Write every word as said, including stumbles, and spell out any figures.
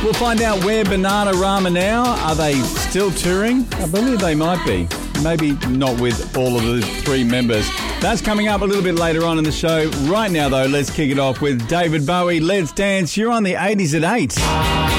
We'll find out where Bananarama now. Are they still touring? I believe they might be. Maybe not with all of the three members. That's coming up a little bit later on in the show. Right now, though, let's kick it off with David Bowie. Let's Dance. You're on the eighties at eight.